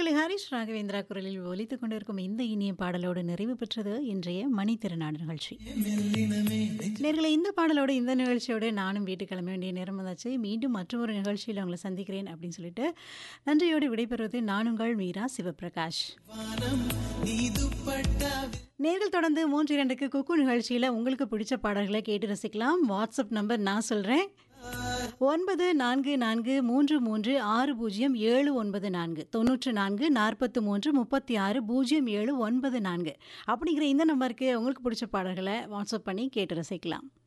நேர்களை ஹரிஷ் ராகவேந்திரா குரலில் ஒலித்துக் கொண்டிருக்கும் இந்த இனிய பாடலோடு நிறைவு பெற்றது இன்றைய மணி திருநாடு நிகழ்ச்சி. நேர்களை இந்த பாடலோடு இந்த நிகழ்ச்சியோடு நானும் வீட்டுக்கு கிளம்ப வேண்டிய நேரம் வந்தாச்சு. மீண்டும் மற்றொரு நிகழ்ச்சியில் உங்களை சந்திக்கிறேன் அப்படின்னு சொல்லிட்டு நன்றியோடு விடைபெறுவது நான் உங்கள் மீரா சிவபிரகாஷ். நேர்கள் தொடர்ந்து 3-2க்கு குக்கு நிகழ்ச்சியில் உங்களுக்கு பிடிச்ச பாடல்களை கேட்டு ரசிக்கலாம். வாட்ஸ்அப் நம்பர் நான் சொல்கிறேன்: 9433600794 9443360794 அப்படிங்கிற இந்த நம்பருக்கு உங்களுக்கு பிடிச்ச பாடல்களை வாட்ஸ்அப் பண்ணி கேட்டு ரசிக்கலாம்.